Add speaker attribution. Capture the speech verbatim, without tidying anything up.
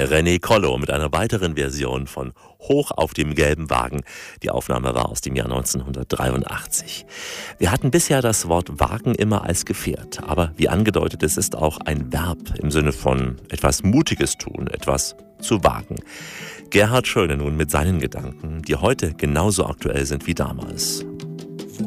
Speaker 1: René Kollo mit einer weiteren Version von Hoch auf dem gelben Wagen. Die Aufnahme war aus dem Jahr neunzehnhundertdreiundachtzig. Wir hatten bisher das Wort Wagen immer als Gefährt, aber wie angedeutet, es ist auch ein Verb im Sinne von etwas Mutiges tun, etwas zu wagen. Gerhard Schöne nun mit seinen Gedanken, die heute genauso aktuell sind wie damals.